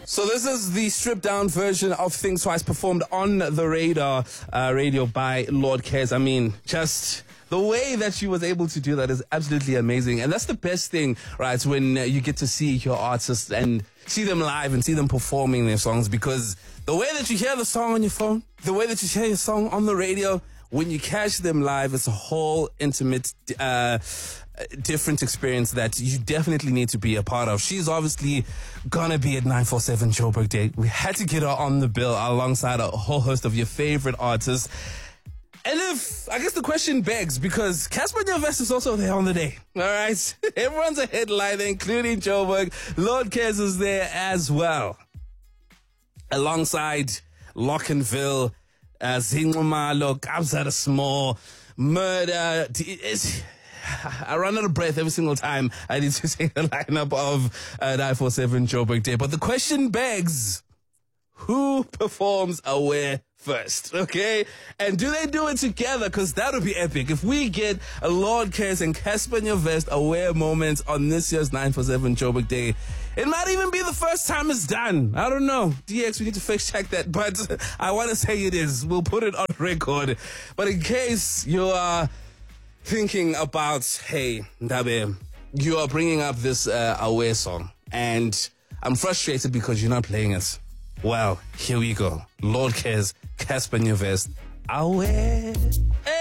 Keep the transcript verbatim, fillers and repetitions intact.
So this is the stripped down version of Think Twice performed on the Radar uh, radio by Lord Cares. I mean, just the way that she was able to do that is absolutely amazing. And that's the best thing, right? When uh, you get to see your artists and see them live and see them performing their songs, because the way that you hear the song on your phone, the way that you hear your song on the radio, when you catch them live, it's a whole intimate, uh, different experience that you definitely need to be a part of. She's obviously gonna be at nine four seven Joburg Day. We had to get her on the bill alongside a whole host of your favorite artists. And if, I guess the question begs, because Casper Nyovest is also there on the day. All right. Everyone's a headliner, including Joburg. Lord Cares is there as well. Alongside Lockenville, uh, Zingomalo, Kabza Small, Murder. It's, I run out of breath every single time I need to say the lineup of uh, nine four seven Joburg Day. But the question begs, who performs Aware first, okay? And do they do it together? Because that would be epic. If we get a Lord Cares and Casper Nyovest Aware moments on this year's nine four seven Joburg Day, it might even be the first time it's done. I don't know. D X, we need to fix check that, but I want to say it is. We'll put it on record. But in case you are thinking about, hey, Ndabe, you are bringing up this uh, Aware song, and I'm frustrated because you're not playing it. Well, here we go. Lord Cares, Casper Nyovest, Aware. Hey!